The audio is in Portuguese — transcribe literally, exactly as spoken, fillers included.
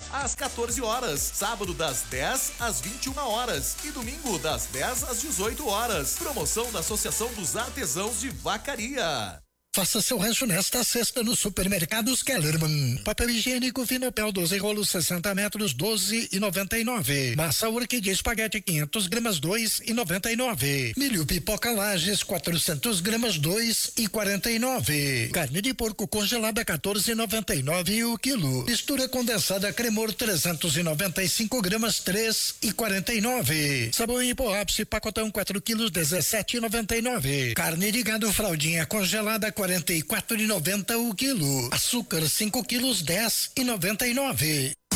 às quatorze horas, sábado das dez às vinte e uma horas e domingo das dez às dezoito horas. Promoção da Associação dos Artesãos de Vacaria. Faça seu rancho nesta sexta no Supermercados Kellerman. Papel higiênico Vinopel doze rolos sessenta metros doze e noventa e nove. Massa orquídea espaguete quinhentas gramas dois e noventa e nove. Milho pipoca Lages quatrocentas gramas dois e quarenta e nove. Carne de porco congelada quatorze e noventa e nove o quilo. Mistura condensada Cremor trezentas e noventa e cinco gramas três e quarenta e nove. Sabão em pó ápice pacotão quatro quilos dezessete e noventa e nove. Carne de gado fraldinha congelada quarenta e quatro e noventa o quilo. Açúcar cinco quilos dez e noventa e nove.